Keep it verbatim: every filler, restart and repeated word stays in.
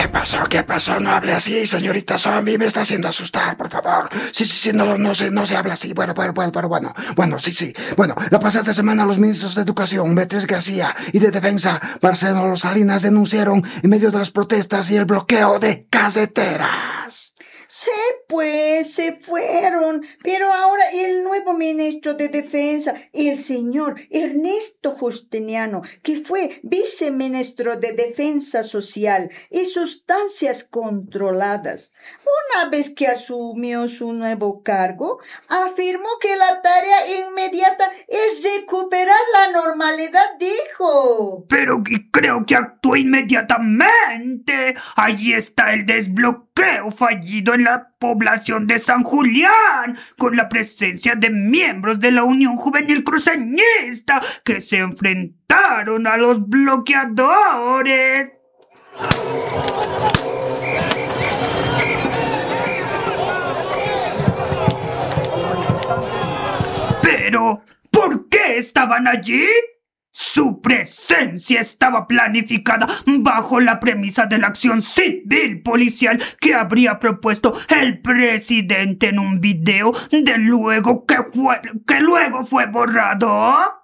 pasó? ¿Qué pasó? No hable así, señorita Zombie, me está haciendo asustar, por favor. Sí, sí, sí, no, no se, no se habla así. Bueno, bueno, bueno, pero bueno, bueno, sí, sí. Bueno, la pasada semana los ministros de Educación, Beatriz García, y de Defensa, Marcelo Salinas, denunciaron en medio de las protestas y el bloqueo de carreteras. Sí, pues se fueron, pero ahora el nuevo ministro de Defensa, el señor Ernesto Justiniano, que fue viceministro de Defensa Social y Sustancias Controladas, una vez que asumió su nuevo cargo, afirmó que la tarea inmediata es recuperar la normalidad, dijo. Pero creo que actuó inmediatamente. Allí está el desbloqueo fallido en la población de San Julián, con la presencia de miembros de la Unión Juvenil Cruceñista que se enfrentaron a los bloqueadores. Pero, ¿por qué estaban allí? Su presencia estaba planificada bajo la premisa de la acción civil policial que habría propuesto el presidente en un video de luego que, fue, que luego fue borrado.